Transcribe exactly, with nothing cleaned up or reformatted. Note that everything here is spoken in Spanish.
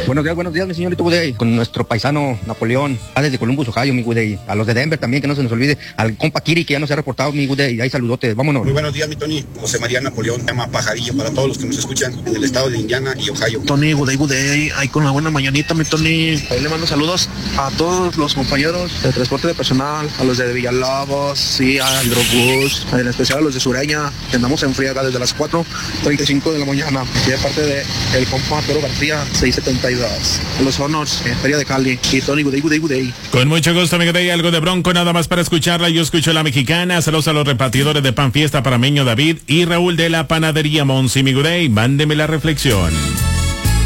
Buenos días, buenos días, mi señorito Gudey, con nuestro paisano Napoleón, ah, desde Columbus, Ohio, mi Gudey. A los de Denver también, que no se nos olvide. Al compa Kiri, que ya no se ha reportado, mi Gudey. Ahí saludote, vámonos. Muy buenos días, mi Tony. José María Napoleón, llama Pajarillo, para todos los que nos escuchan en el estado de Indiana y Ohio. Tony, Gudey, Gudey, ahí con la buena mañanita, mi Tony. Ahí le mando saludos a todos los compañeros de transporte de personal, a los de Villalobos, sí, a Hidrobús, en especial a los de Sureña, que andamos en friega desde las cuatro treinta y cinco de la mañana. Y de parte de el compa Arturo García, seiscientos setenta y dos. Los Honors, en Feria de Cali. Y Tony, Gudey, Gudey, Gudey. Con mucho gusto, mi Gudey, algo de Bronco, nada más para escucharla. Yo escucho La Mexicana. Saludos a los repartidores de pan fiesta para Meño David y Raúl de la Panadería Monsi, mi Gudey. Mándeme la reflexión.